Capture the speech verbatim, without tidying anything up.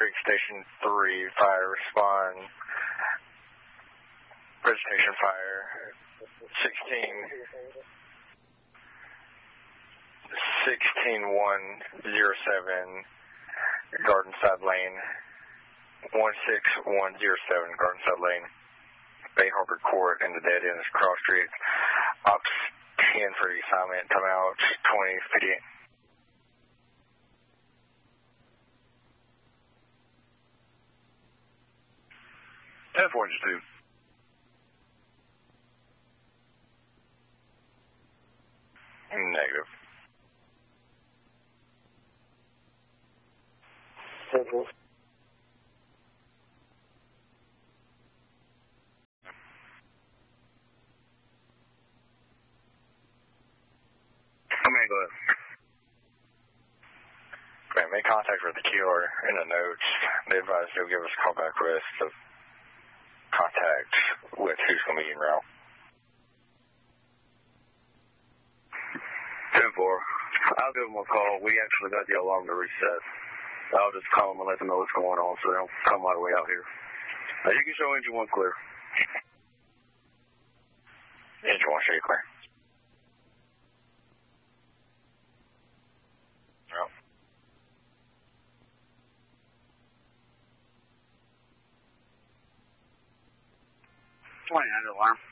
Creek Station three, fire respond. Vegetation fire. sixteen. sixteen one zero seven, Gardenside Lane. one six one zero seven, Gardenside Lane. Bay Harbor Court and the dead end is Cross Street. Ops ten for the assignment. Come out twenty fifty-eight. ten four two. Negative. ten four. Come in, go ahead. Okay, make contact with the killer in the notes. They advise they'll give us a call back list of contact with who's going to be en route. ten four. I'll give them a call. We actually got the alarm to reset. I'll just call them and let them know what's going on so they don't come all the way out here. Uh, you can show engine one clear. Engine one, show you clear. Yep. twenty-nine alarm.